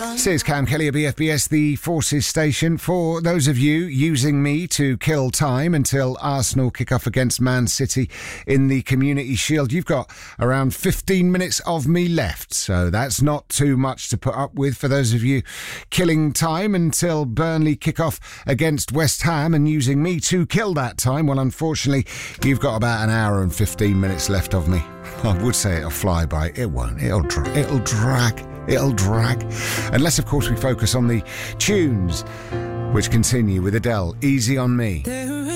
This is Cam Kelly at BFBS, the Forces station. For those of you using me to kill time until Arsenal kick off against Man City in the Community Shield, you've got around 15 minutes of me left. So that's not too much to put up with for those of you killing time until Burnley kick off against West Ham and using me to kill that time. Well, unfortunately, you've got about an hour and 15 minutes left of me. I would say it'll fly by. It won't. It'll drag. Unless, of course, we focus on the tunes, which continue with Adele, Easy on Me.